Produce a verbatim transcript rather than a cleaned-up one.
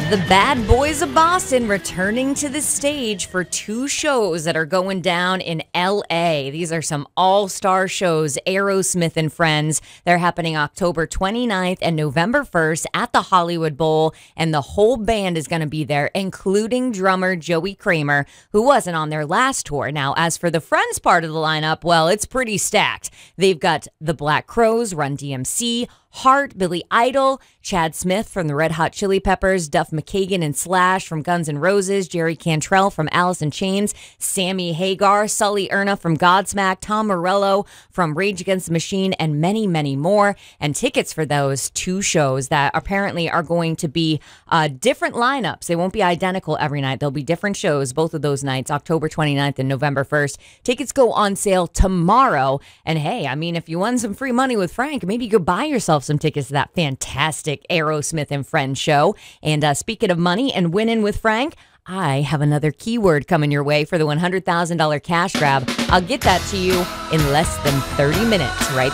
The Bad Boys of Boston returning to the stage for two shows that are going down in L A. These are some all-star shows, Aerosmith and Friends. They're happening October twenty-ninth and November first at the Hollywood Bowl, and the whole band is going to be there, including drummer Joey Kramer, who wasn't on their last tour. Now, as for the Friends part of the lineup, well, it's pretty stacked. They've got the Black Crowes, Run D M C, Heart, Billy Idol, Chad Smith from the Red Hot Chili Peppers, Duff McKagan and Slash from Guns N' Roses, Jerry Cantrell from Alice in Chains, Sammy Hagar, Sully Erna from Godsmack, Tom Morello from Rage Against the Machine, and many, many more. And tickets for those two shows that apparently are going to be uh, different lineups. They won't be identical every night. There'll be different shows both of those nights, October twenty-ninth and November first. Tickets go on sale tomorrow. And hey, I mean, if you won some free money with Frank, maybe you could buy yourself some tickets to that fantastic Aerosmith and Friends show. And uh, speaking of money and winning with Frank, I have another keyword coming your way for the one hundred thousand dollars cash grab. I'll get that to you in less than thirty minutes, right?